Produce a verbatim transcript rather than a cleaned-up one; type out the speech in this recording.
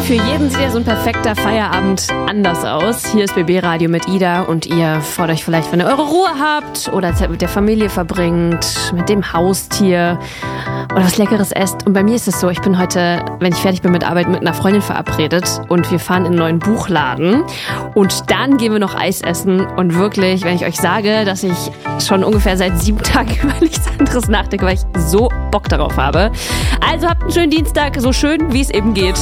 Für jeden sieht ja so ein perfekter Feierabend anders aus. Hier ist B B Radio mit Ida und ihr freut euch vielleicht, wenn ihr eure Ruhe habt oder Zeit mit der Familie verbringt, mit dem Haustier oder was Leckeres esst. Und bei mir ist es so, ich bin heute, wenn ich fertig bin mit Arbeit, mit einer Freundin verabredet und wir fahren in einen neuen Buchladen und dann gehen wir noch Eis essen. Und wirklich, wenn ich euch sage, dass ich schon ungefähr seit sieben Tagen über nichts anderes nachdenke, weil ich so Bock darauf habe. Also habt einen schönen Dienstag, so schön wie es eben geht.